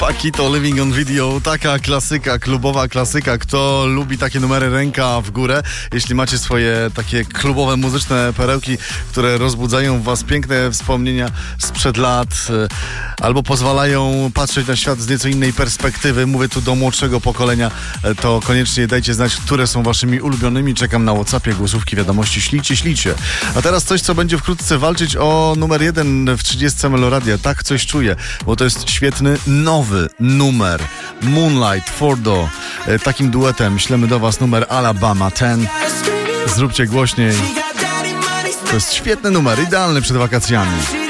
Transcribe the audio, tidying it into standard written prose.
Paquito, Living on Video, taka klasyka, klubowa klasyka. Kto lubi takie numery, ręka w górę. Jeśli macie swoje takie klubowe, muzyczne perełki, które rozbudzają w was piękne wspomnienia sprzed lat, albo pozwalają patrzeć na świat z nieco innej perspektywy, mówię tu do młodszego pokolenia, to koniecznie dajcie znać, które są waszymi ulubionymi. Czekam na WhatsAppie, głosówki, wiadomości, ślijcie. A teraz coś, co będzie wkrótce walczyć o numer 1 w 30 Meloradia. Tak coś czuję, bo to jest świetny, nowy numer. Moonlight, Fordo. Takim duetem ślemy do was numer Alabama 10. Zróbcie głośniej. To jest świetny numer, idealny przed wakacjami.